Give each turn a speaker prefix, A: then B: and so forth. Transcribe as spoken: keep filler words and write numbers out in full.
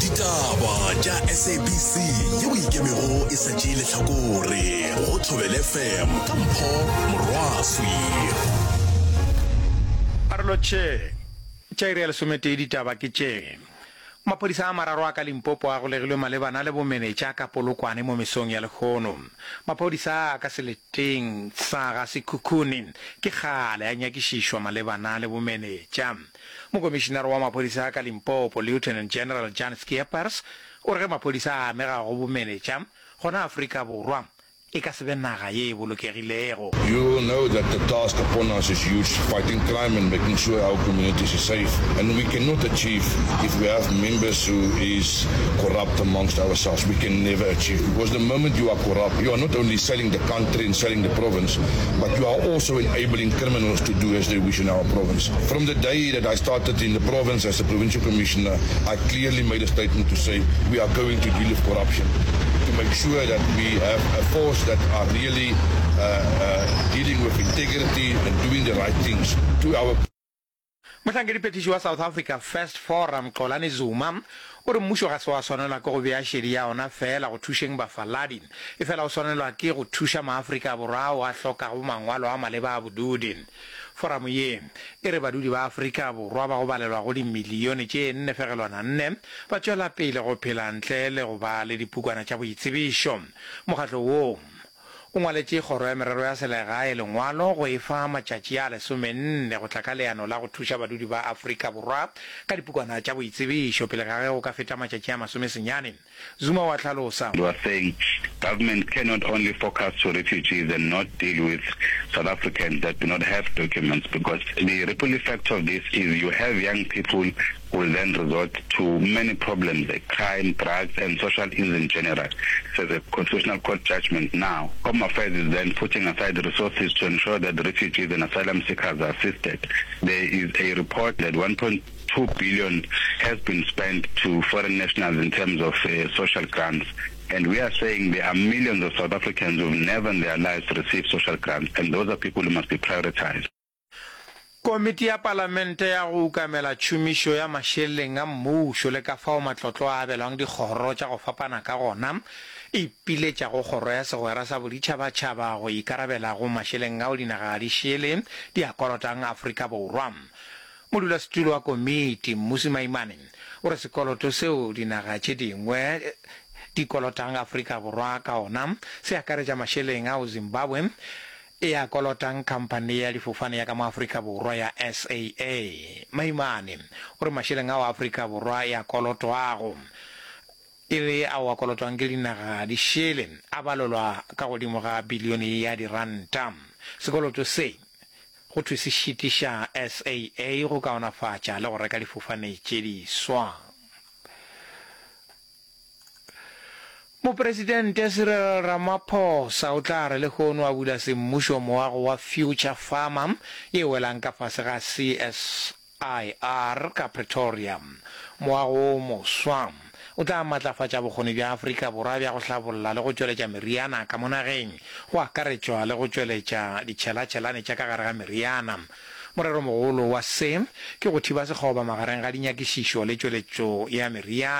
A: ditaba tša S A B C yeo ikemego e sa tšee lehlakore go Thobela F M ka Mpho Morwaswi.
B: Arlo tše tša iri ya lesomete ditaba ke tše. Maphodisa a mararo a ka Limpopo a golegilwe malebana le bomenetša ka Polokwane mo mesong ya Lekgono. Maphodisa a ka seleteng sa ga Sekhukhune ke kgale a nyakišišwa malebana le bomenetša. Mokomišenare wa maphodisa a ka Limpopo Lieutenant General Jan Skeepers o re ge maphodisa a amega go bomenetša gona Afrika Borwa e ka se be naga ye e bolokegilego.
C: You know that the task upon us is huge, fighting crime and making sure our communities are safe. And we cannot achieve if we have members who is corrupt amongst ourselves. We can never achieve. Because the moment you are corrupt, you are not only selling the country and selling the province, but you are also enabling criminals to do as they wish in our province. From the day that I started in the province as a provincial commissioner, I clearly made a statement to say we are going to deal with corruption, to make sure that we have a force that are really uh, uh, dealing with integrity and doing the right things to our.
B: Motlhankedi petiši wa South Africa First Forum Xolani Zuma o re mmušo ga se wa swanelwa ke go bea šedi ya ona fela go thušeng bafaladi e fela o swanelwa ke go thuša maAfrika Borwa ao a hlokago mangwalo a maleba a bodudi. Foramu ye e re badudi ba Afrika Borwa ba go balelwa go dimilione tše nne fegelwana nne ba tšwela pele go phela ntle le go ba le dipukwana tša boitsebišo. Mokgatlo woo o ngwaletše kgoro ya merero ya selegae lengwalo go e fa matšatši a lesomenne go tla ka leano la go thuša badudi ba Afrika Borwa ka dipukwana tša boitsebišo pele ga ge go ka feta matšatši a masomesenyane. Zuma wa tlhalosa.
D: You are saying government cannot only focus to refugees and not deal with South Africans that do not have documents, because the ripple effect of this is you have young people who will then resort to many problems like crime, drugs, and social ills in general. So the Constitutional Court judgment now, Home Affairs is then putting aside the resources to ensure that the refugees and asylum seekers are assisted. There is a report that one point two billion has been spent to foreign nationals in terms of uh, social grants. And we are saying there are millions of South Africans who have never in their lives received social grants, and those are people who must be prioritized.
B: Komiti ya Palamente ya go ukamela tšhomišo ya mašeleng a mmušo le ka fao matlotlo a abelwang dikgoro tša go fapana ka gona e ipiletša go kgoro ya segwera sa boditšhabatšhaba go ikarabela go mašeleng ao dinaga di šele di a kolotang Afrika Borwa. Modulasetulo wa komiti Mmusi Maimane o re sekoloto seo dinaga tše dingwe di kolotang Afrika Borwa ka ona se akaretša mašeleng ao Zimbabwe e a kolotang kampane ya difofane ya ka mo Afrika Borwa ya S A A. Maimane o re mašeleng ao Afrika Borwa e a kolotwago e re a wa kolotwang ke dinaga di šele a balolwa ka godimo ga bilione ya diranta. Sekoloto se go thwe se šitiša S A A go kaonafatša le go reka difofane tše diswa. Mopresidente Cyril Ramaphosa o tla re lekgono a bula semmušo moago wa Future Farmer e welang ka fase ga C S I R ka Pretoria. Moago o moswa o tla matlafatša bokgoni bja Afrika Borwa bja go hlabolola le go tšweletša meriana ka mo nageng go akaretšwa le go tšweletša ditšhelatšhelane tša ka gare ga meriana. Morero mogolo wa se ke go thiba sekgoba magareng ga dinyakišišo le tšweletšo ya meriana.